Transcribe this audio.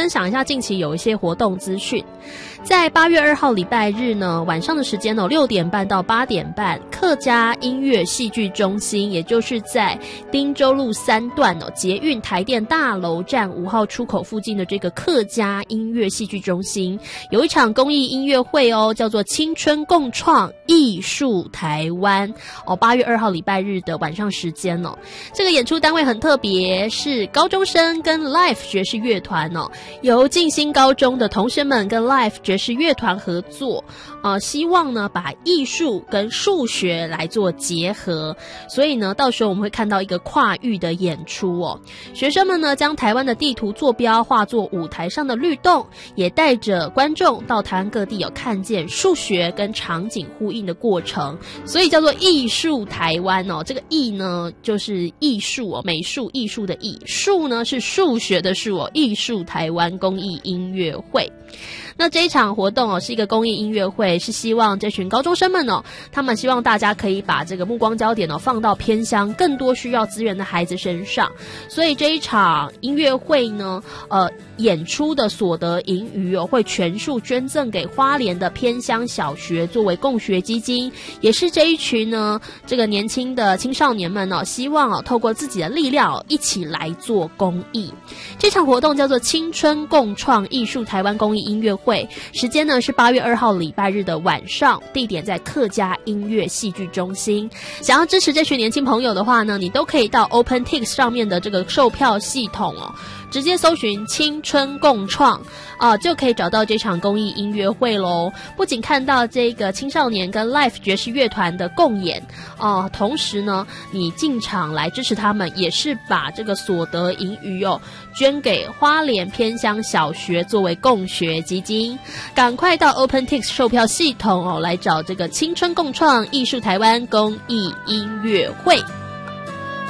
分享一下近期有一些活动资讯。在8月2号礼拜日呢，晚上的时间6点半到8点半，客家音乐戏剧中心，也就是在汀州路3段捷运台电大楼站5号出口附近的这个客家音乐戏剧中心，有一场公益音乐会叫做青春共创艺术台湾8月2号礼拜日的晚上时间这个演出单位很特别，是高中生跟 Life 爵士乐团由静心高中的同学们跟 Life 爵士乐团合作，希望呢把艺术跟数学来做结合，所以呢到时候我们会看到一个跨域的演出学生们呢将台湾的地图坐标化作舞台上的律动，也带着观众到台湾各地看见数学跟场景呼应的过程，所以叫做艺术台湾这个艺呢就是艺术美术艺术的艺，数呢是数学的数艺术台湾公益音乐会。那这一场活动是一个公益音乐会，是希望这群高中生们他们希望大家可以把这个目光焦点放到偏乡更多需要资源的孩子身上，所以这一场音乐会呢演出的所得盈余会全数捐赠给花莲的偏乡小学作为共学基金，也是这一群呢这个年轻的青少年们希望透过自己的力量一起来做公益。这场活动叫做青春共创艺术台湾公益音乐会，时间呢是8月2号礼拜日的晚上，地点在客家音乐戏剧中心。想要支持这群年轻朋友的话呢，你都可以到 OpenTix 上面的这个售票系统直接搜寻青春共创就可以找到这场公益音乐会咯。不仅看到这个青少年跟 Life 爵士乐团的共演同时呢你进场来支持他们，也是把这个所得盈余捐给花莲偏乡小学作为共学基金。赶快到 OpenTix 售票系统来找这个青春共创艺术台湾公益音乐会。